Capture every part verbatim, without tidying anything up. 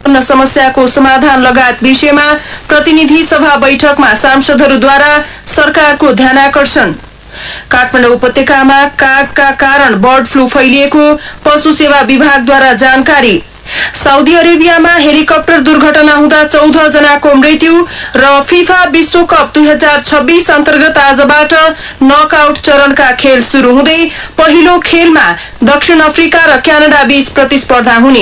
उत्पन्न समस्याको समाधान लगायत विषयमा प्रतिनिधि सभा बैठकमा सांसदहरूद्वारा सरकारको ध्यानाकर्षण। काठमाडौँ उपत्यकामा कागका कारण बर्ड फ्लू फैलिएको पशु सेवा विभागद्वारा जानकारी। साउदी अरेबियामा हेलिकप्टर दुर्घटना हुँदा चौध जनाको मृत्यु र फिफा विश्वकप दुई हजार छब्बीस अन्तर्गत आजबाट नकआउट चरणका खेल शुरू हुँदै पहिलो खेलमा दक्षिण अफ्रिका र क्यानाडा बीच प्रतिस्पर्धा हुने।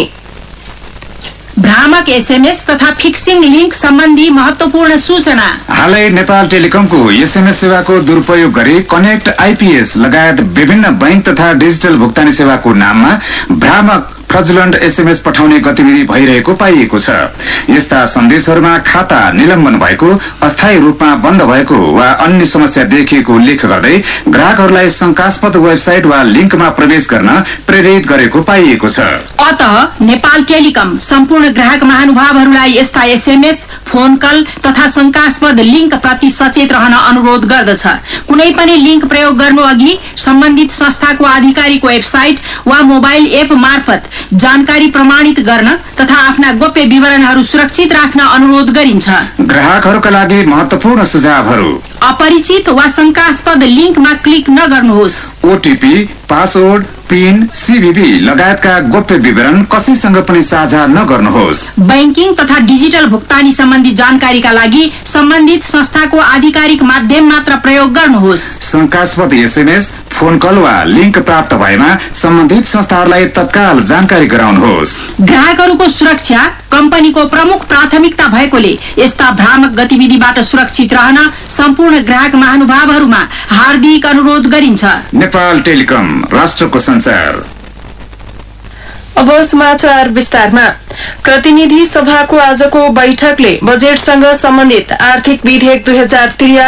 भ्रामक एसएमएस तथा फिक्सिङ लिंक सम्बन्धी महत्वपूर्ण सूचना। हालै नेपाल टेलिकमको एसएमएस सेवाको दुरुपयोग गरी कनेक्ट आईपीएस लगायत विभिन्न बैंक तथा डिजिटल भुक्तानी सेवाको नाममा भ्रामक फ्रजुलन्ट एसएमएस पठाउने गतिविधि भइरहेको पाइएको छ। यस्ता सन्देशहरूमा खाता निलम्बन भएको, अस्थायी रूपमा बन्द भएको वा अन्य समस्या देखिएको उल्लेख गर्दै ग्राहकहरूलाई शंकास्पद वेबसाइट वा लिंकमा प्रवेश गर्न प्रेरित गरेको पाइएको छ। अतः नेपाल टेलिकम सम्पूर्ण ग्राहक महानुभावहरूलाई यस्ता एसएमएस, फोन कल तथा शंकास्पद लिंक प्रति सचेत रहन अनुरोध गर्दछ। कुनै पनि लिंक प्रयोग गर्नु अघि सम्बन्धित संस्थाको आधिकारिक वेबसाइट वा मोबाइल एप मार्फत जानकारी प्रमाणित गर्न तथा आफ्ना गोप्य विवरणहरू सुरक्षित राख्न अनुरोध गरिन्छ। ग्राहकहरूका लागि महत्वपूर्ण सुझावहरू: अपरिचित वा शंकास्पद लिंकमा क्लिक नगर्नुहोस्। ओटीपी, पासवर्ड, पिन, सीभीबी लगायतका गोप्य विवरण कसैसँग पनि साझा नगर्नुहोस्। बैंकिङ तथा डिजिटल भुक्तानी सम्बन्धी जानकारीका लागि सम्बन्धित संस्थाको आधिकारिक माध्यम मात्र प्रयोग गर्नुहोस्। शंकास्पद एसएमएस, फोन कल वा लिंक प्राप्त भएमा सम्बन्धित संस्थाहरूलाई तत्काल जानकारी गराउनुहोस्। ग्राहकहरूको सुरक्षा कम्पनीको प्रमुख प्राथमिकता भएकोले यस्ता भ्रामक गतिविधिबाट सुरक्षित रहन सम्पूर्ण ग्राहक महानुभावहरूमा हार्दिक अनुरोध गरिन्छ। नेपाल टेलिकम, राष्ट्रको संचार। अब समाचार विस्तारमा। प्रतिनिधि सभाको आजको बैठकले बजेटसँग सम्बन्धित आर्थिक विधेयक दुई हजार त्रिया